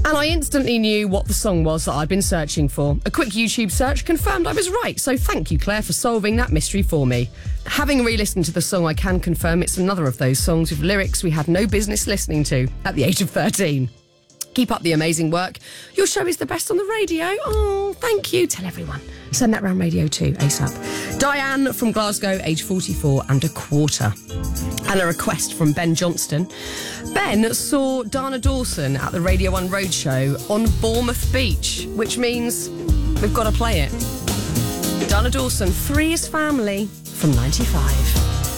And I instantly knew what the song was that I'd been searching for. A quick YouTube search confirmed I was right, so thank you, Claire, for solving that mystery for me. Having re-listened to the song, I can confirm it's another of those songs with lyrics we had no business listening to at the age of 13. Keep up the amazing work. Your show is the best on the radio. Oh, thank you. Tell everyone. Send that round radio too, ASAP. Diane from Glasgow, age 44 and a quarter. And a request from Ben Johnston. Ben saw Dana Dawson at the Radio 1 Roadshow on Bournemouth Beach, which means we've got to play it. Dana Dawson, Three is Family from 95.